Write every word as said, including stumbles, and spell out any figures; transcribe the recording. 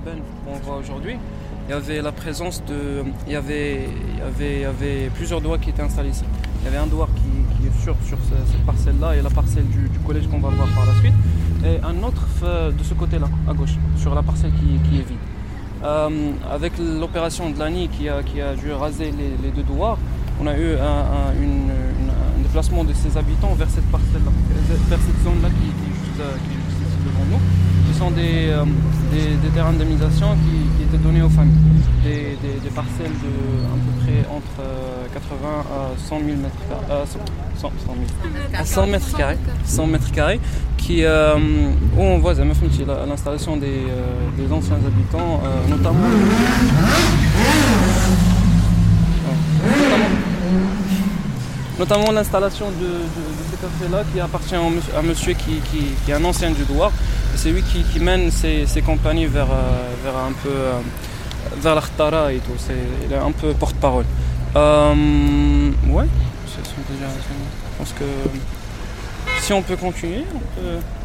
urbaine qu'on voit aujourd'hui, il y avait la présence de, il y avait, il y avait, il y avait plusieurs douars qui étaient installés ici. Il y avait un douar qui, qui est sur, sur ce- cette parcelle-là et la parcelle du, du collège qu'on va voir par la suite, et un autre euh, de ce côté-là, à gauche, sur la parcelle qui, qui est vide. Euh, avec l'opération de l'A N I qui a, qui a dû raser les, les deux douars, on a eu un, un, une, une, un déplacement de ses habitants vers cette parcelle-là, vers cette zone-là qui, qui, est juste, euh, qui est juste ici devant nous. Ce sont des, euh, des, des terrains d'indemnisation qui, qui étaient donnés aux familles, des, des, des parcelles de à peu près entre euh, quatre-vingts à cent mille mètres carrés, euh, cent, cent, cent mille, à cent mètres carrés, cent mètres carrés, qui, euh, où on voit la- l'installation des, euh, des anciens habitants, euh, notamment, notamment, notamment l'installation de, de, de ce café-là qui appartient à un monsieur, à un monsieur qui, qui, qui est un ancien du douar. Et c'est lui qui, qui mène ses, ses compagnies vers, euh, vers un peu euh, vers l'Akhtara et tout. C'est, il est un peu porte-parole. Euh, ouais, c'est, c'est déjà, c'est- je pense que si on peut continuer, on peut.